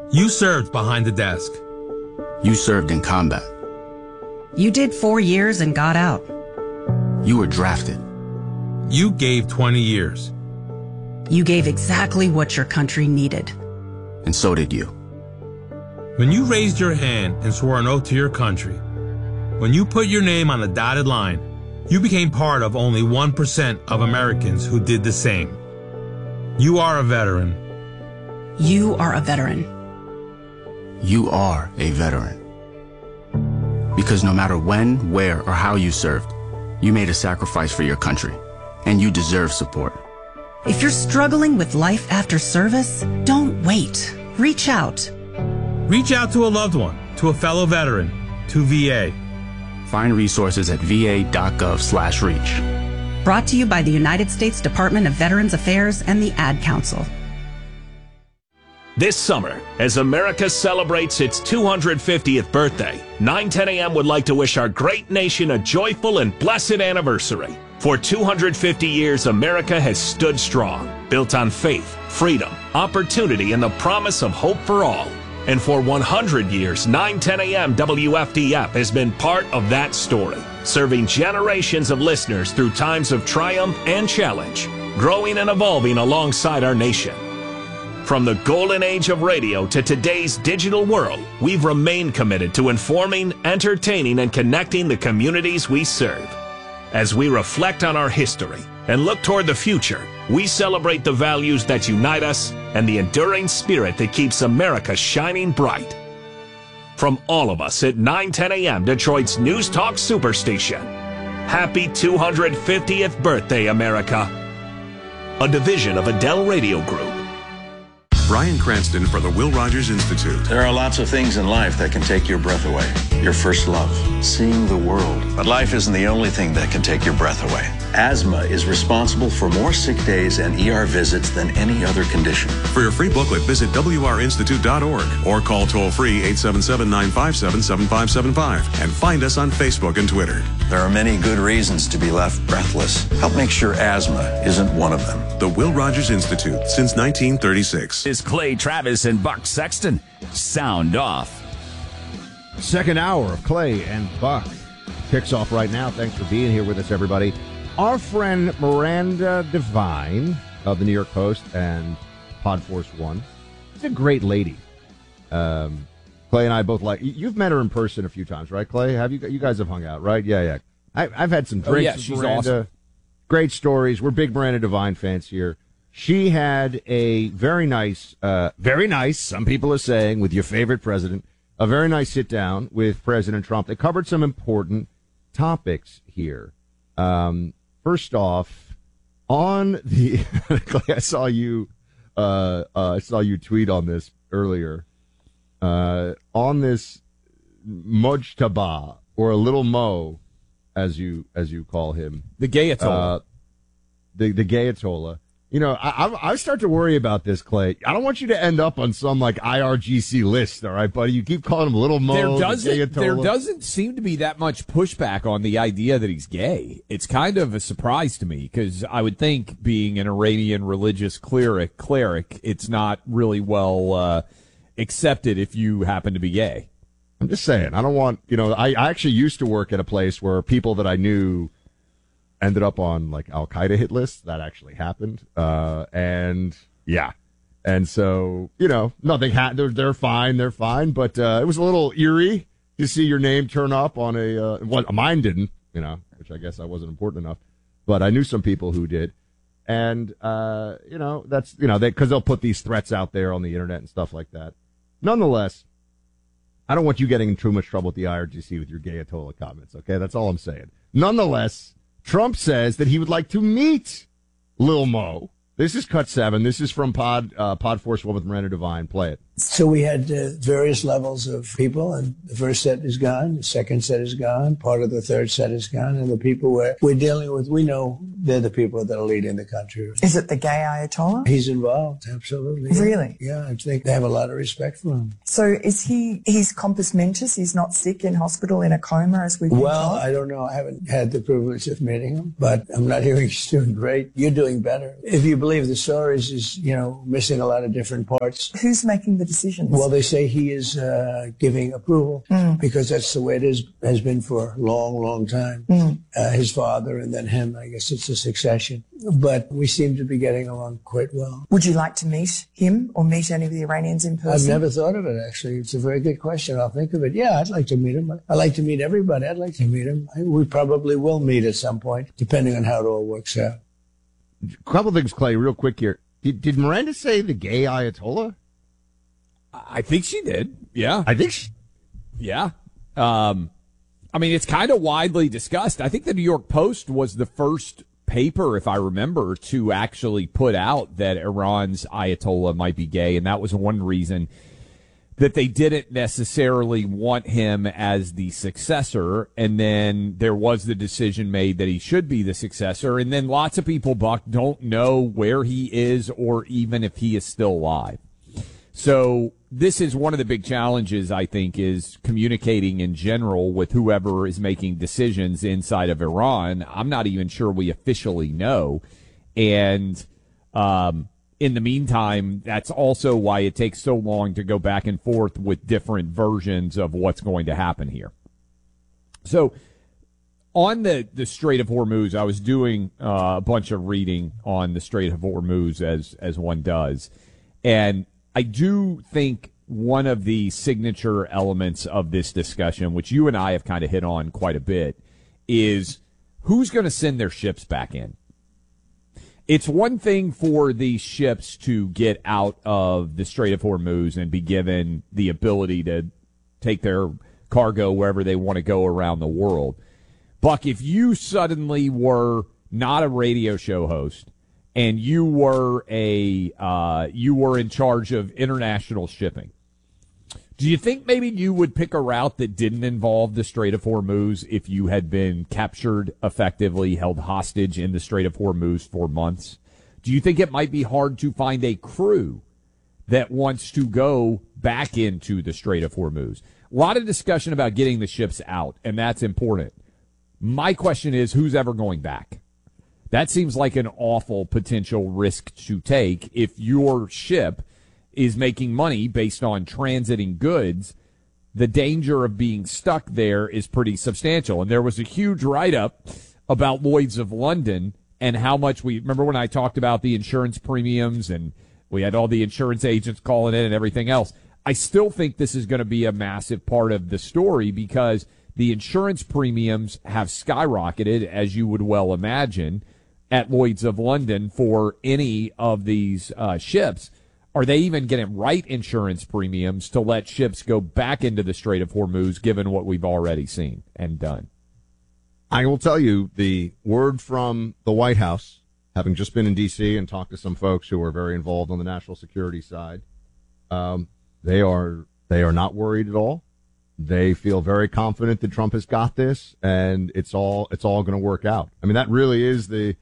You served behind the desk. You served in combat. You did 4 years and got out. You were drafted. You gave 20 years. You gave exactly what your country needed. And so did you. When you raised your hand and swore an oath to your country, when you put your name on the dotted line, you became part of only 1% of Americans who did the same. You are a veteran. You are a veteran. You are a veteran. Because no matter when, where, or how you served, you made a sacrifice for your country, and you deserve support. If you're struggling with life after service, don't wait. Reach out. Reach out to a loved one, to a fellow veteran, to VA. Find resources at va.gov/reach. Brought to you by the United States Department of Veterans Affairs and the Ad Council. This summer, as America celebrates its 250th birthday, 910 AM would like to wish our great nation a joyful and blessed anniversary. For 250 years, America has stood strong, built on faith, freedom, opportunity, and the promise of hope for all. And for 100 years, 910 AM WFDF has been part of that story, serving generations of listeners through times of triumph and challenge, growing and evolving alongside our nation. From the golden age of radio to today's digital world, we've remained committed to informing, entertaining, and connecting the communities we serve. As we reflect on our history and look toward the future, we celebrate the values that unite us and the enduring spirit that keeps America shining bright. From all of us at 910 AM, Detroit's News Talk Superstation, happy 250th birthday, America. A division of Adele Radio Group. Brian Cranston for the Will Rogers Institute. There are lots of things in life that can take your breath away. Your first love, seeing the world. But life isn't the only thing that can take your breath away. Asthma is responsible for more sick days and ER visits than any other condition. For your free booklet, visit wrinstitute.org or call toll-free 877-957-7575 and find us on Facebook and Twitter. There are many good reasons to be left breathless. Help make sure asthma isn't one of them. The Will Rogers Institute, since 1936. Is Clay Travis and Buck Sexton. Sound off. Second hour of Clay and Buck kicks off right now. Thanks for being here with us, everybody. Our friend Miranda Devine of the New York Post and Podforce One. She's a great lady. Clay and I both like. You've met her in person a few times, right, Clay? Have you? You guys have hung out, right? Yeah. I've had some drinks with she's Miranda. awesome. Great stories. We're big Miranda Devine fans here. She had a very nice, some people are saying, with your favorite president, a very nice sit down with President Trump. They covered some important topics here. First off, on the, I saw you tweet on this earlier, on this Mojtaba, or a little Mo, as you call him. The Gayatollah. The Gayatollah. You know, I start to worry about this, Clay. I don't want you to end up on some like IRGC list, all right, buddy? You keep calling him Little Mo. There doesn't seem to be that much pushback on the idea that he's gay. It's kind of a surprise to me because I would think, being an Iranian religious cleric, it's not really well accepted if you happen to be gay. I'm just saying, I don't want, I actually used to work at a place where people that I knew ended up on like Al-Qaeda hit lists. That actually happened. And so, nothing happened. They're fine. But, it was a little eerie to see your name turn up on mine didn't, which I guess I wasn't important enough, but I knew some people who did. And, that's, cause they'll put these threats out there on the internet and stuff like that. Nonetheless, I don't want you getting in too much trouble with the IRGC with your Gayatollah comments. Okay. That's all I'm saying. Nonetheless, Trump says that he would like to meet Lil Mo. This is Cut 7. This is from Podforce One with Miranda Devine. Play it. So we had various levels of people, and the first set is gone, the second set is gone, part of the third set is gone, and the people we're dealing with, we know they're the people that are leading the country. Is it the gay Ayatollah? He's involved, absolutely. Really? Yeah, I think they have a lot of respect for him. So he's compos mentis? He's not sick in hospital in a coma as we've been told? Well, I don't know. I haven't had the privilege of meeting him, but I'm not hearing he's doing great. You're doing better. If you believe the stories, he's, missing a lot of different parts. Who's making the decisions? Well, they say he is giving approval because that's the way it has been for a long, long time. His father and then him. I guess it's a succession. But we seem to be getting along quite well. Would you like to meet him or meet any of the Iranians in person? I've never thought of it, actually. It's a very good question. I'll think of it. Yeah, I'd like to meet him. I'd like to meet everybody. I'd like to meet him. We probably will meet at some point, depending on how it all works out. A couple of things, Clay, real quick here. Did Miranda say the gay Ayatollah? I think she did. Yeah. I think she... Yeah. I mean, it's kind of widely discussed. I think the New York Post was the first paper, if I remember, to actually put out that Iran's Ayatollah might be gay, and that was one reason that they didn't necessarily want him as the successor, and then there was the decision made that he should be the successor, and then lots of people, Buck, don't know where he is or even if he is still alive. So this is one of the big challenges, I think, is communicating in general with whoever is making decisions inside of Iran. I'm not even sure we officially know. And in the meantime, that's also why it takes so long to go back and forth with different versions of what's going to happen here. So on the Strait of Hormuz, I was doing a bunch of reading on the Strait of Hormuz as one does. And I do think one of the signature elements of this discussion, which you and I have kind of hit on quite a bit, is who's going to send their ships back in. It's one thing for these ships to get out of the Strait of Hormuz and be given the ability to take their cargo wherever they want to go around the world. Buck, if you suddenly were not a radio show host, and you were in charge of international shipping, do you think maybe you would pick a route that didn't involve the Strait of Hormuz if you had been captured, effectively held hostage in the Strait of Hormuz for months? Do you think it might be hard to find a crew that wants to go back into the Strait of Hormuz? A lot of discussion about getting the ships out, and that's important. My question is, who's ever going back? That seems like an awful potential risk to take if your ship is making money based on transiting goods. The danger of being stuck there is pretty substantial. And there was a huge write-up about Lloyd's of London and how much remember when I talked about the insurance premiums and we had all the insurance agents calling in and everything else. I still think this is going to be a massive part of the story because the insurance premiums have skyrocketed, as you would well imagine, at Lloyd's of London for any of these ships. Are they even going to write insurance premiums to let ships go back into the Strait of Hormuz, given what we've already seen and done? I will tell you the word from the White House, having just been in D.C. and talked to some folks who are very involved on the national security side. They are not worried at all. They feel very confident that Trump has got this, and it's all going to work out. I mean, that really is the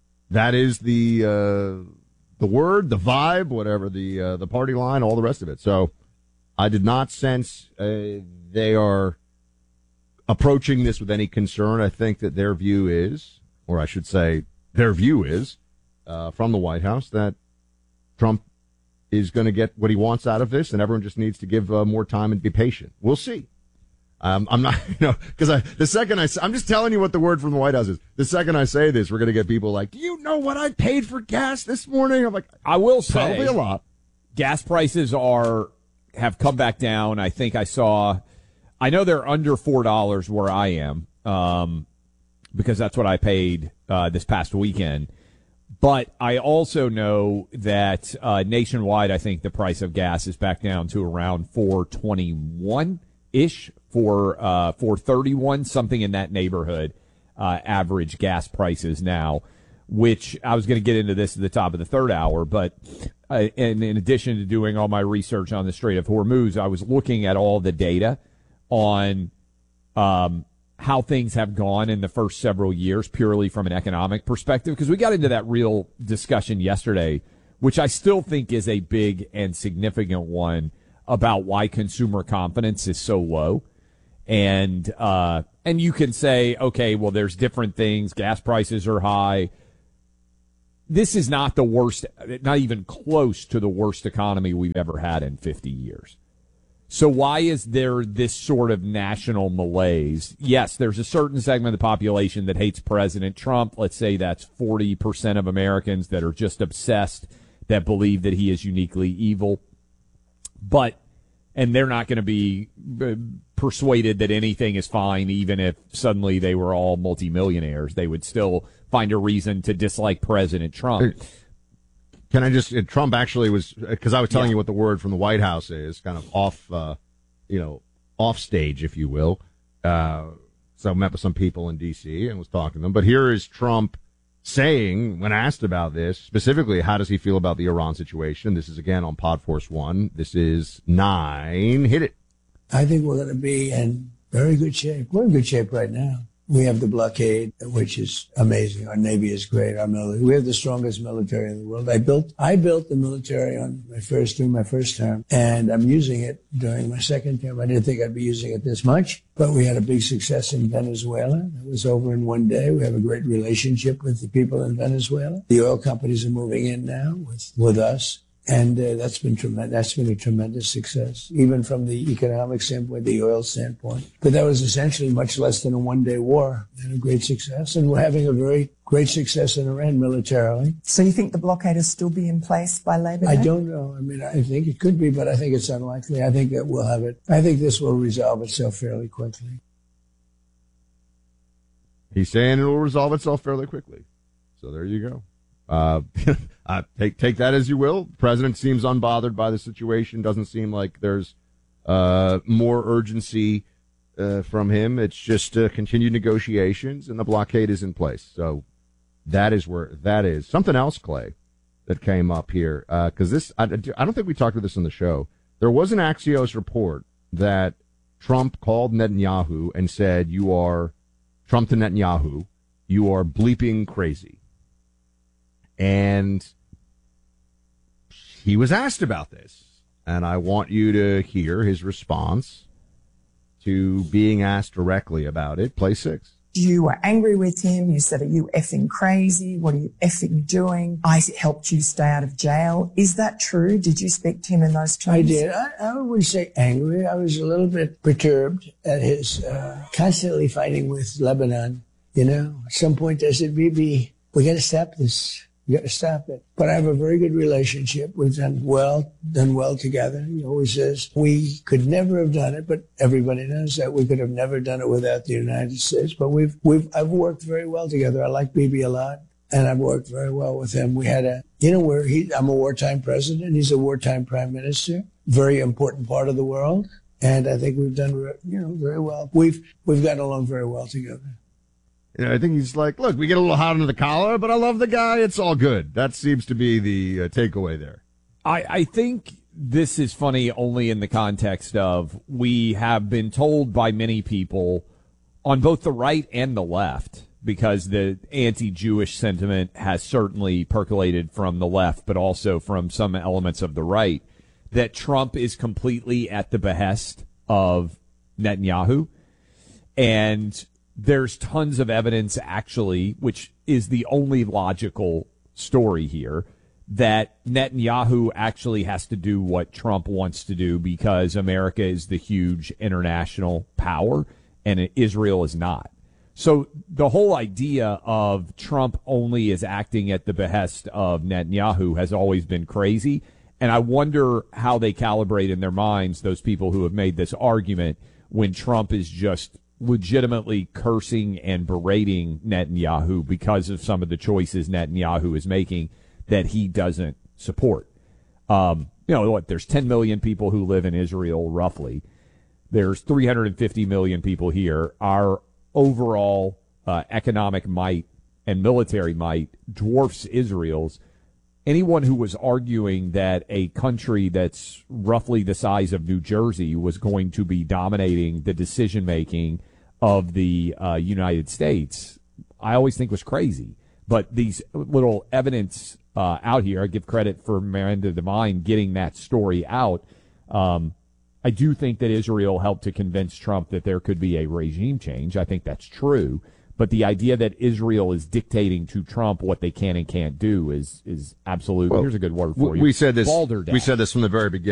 word, the vibe, whatever, the party line, all the rest of it. So I did not sense they are approaching this with any concern. I think that their view is, or I should say their view is, from the White House, that Trump is going to get what he wants out of this, and everyone just needs to give more time and be patient. We'll see. I'm not, because I'm just telling you what the word from the White House is. The second I say this, we're going to get people like, do you know what I paid for gas this morning? I'm like, I will say, probably a lot. Gas prices have come back down. I think I know they're under $4 where I am, because that's what I paid this past weekend. But I also know that nationwide, I think the price of gas is back down to around $4.21-ish, $4.31, something in that neighborhood, average gas prices now, which I was going to get into this at the top of the third hour. But in addition to doing all my research on the Strait of Hormuz, I was looking at all the data on how things have gone in the first several years, purely from an economic perspective, because we got into that real discussion yesterday, which I still think is a big and significant one about why consumer confidence is so low. And you can say, okay, well, there's different things. Gas prices are high. This is not the worst, not even close to the worst economy we've ever had in 50 years. So why is there this sort of national malaise? Yes, there's a certain segment of the population that hates President Trump. Let's say that's 40% of Americans that are just obsessed, that believe that he is uniquely evil. And they're not going to be persuaded that anything is fine, even if suddenly they were all multimillionaires. They would still find a reason to dislike President Trump. Can I just, Trump actually was, because I was telling you what the word from the White House is, kind of off stage, if you will. So I met with some people in D.C. and was talking to them. But here is Trump saying, when asked about this, specifically, how does he feel about the Iran situation? This is, again, on Pod Force 1. This is 9. Hit it. I think we're going to be in very good shape. We're in good shape right now. We have the blockade, which is amazing. Our Navy is great. Our military. We have the strongest military in the world. I built the military during my first term, and I'm using it during my second term. I didn't think I'd be using it this much, but we had a big success in Venezuela. It was over in one day. We have a great relationship with the people in Venezuela. The oil companies are moving in now with us. And that's been tremendous. That's been a tremendous success, even from the economic standpoint, the oil standpoint. But that was essentially much less than a one-day war, and a great success. And we're having a very great success in Iran militarily. So you think the blockade will still be in place by Labor Day? I don't know. I mean, I think it could be, but I think it's unlikely. I think that we'll have it. I think this will resolve itself fairly quickly. He's saying it will resolve itself fairly quickly. So there you go. Take that as you will. The president seems unbothered by the situation. Doesn't seem like there's more urgency from him. It's just continued negotiations, and the blockade is in place. So that is where that is. Something else, Clay, that came up here, because this I don't think we talked about this on the show. There was an Axios report that Trump called Netanyahu and said, "You are Trump to Netanyahu. You are bleeping crazy." And he was asked about this, and I want you to hear his response to being asked directly about it. Play 6. You were angry with him. You said, "Are you effing crazy? What are you effing doing? I helped you stay out of jail." Is that true? Did you speak to him in those terms? I did. I wouldn't say angry. I was a little bit perturbed at his constantly fighting with Lebanon. You know, at some point I said, "Bibi, we got to stop this. You got to stop it." But I have a very good relationship. We've done well together. He always says we could never have done it, but everybody knows that we could have never done it without the United States. But I've worked very well together. I like Bibi a lot, and I've worked very well with him. We had I'm a wartime president. He's a wartime prime minister. Very important part of the world, and I think we've done very well. We've gotten along very well together. I think he's like, look, we get a little hot under the collar, but I love the guy. It's all good. That seems to be the takeaway there. I think this is funny only in the context of we have been told by many people on both the right and the left, because the anti-Jewish sentiment has certainly percolated from the left, but also from some elements of the right, that Trump is completely at the behest of Netanyahu. And there's tons of evidence, actually, which is the only logical story here, that Netanyahu actually has to do what Trump wants to do because America is the huge international power and Israel is not. So the whole idea of Trump only is acting at the behest of Netanyahu has always been crazy. And I wonder how they calibrate in their minds those people who have made this argument when Trump is just legitimately cursing and berating Netanyahu because of some of the choices Netanyahu is making that he doesn't support. There's 10 million people who live in Israel, roughly. There's 350 million people here. Our overall economic might and military might dwarfs Israel's. Anyone who was arguing that a country that's roughly the size of New Jersey was going to be dominating the decision-making of the United States, I always think was crazy. But these little evidence out here, I give credit for Miranda Devine getting that story out. I do think that Israel helped to convince Trump that there could be a regime change. I think that's true. But the idea that Israel is dictating to Trump what they can and can't do is absolute. Well, here's a good word for you. We said this. Balderdash. We said this from the very beginning.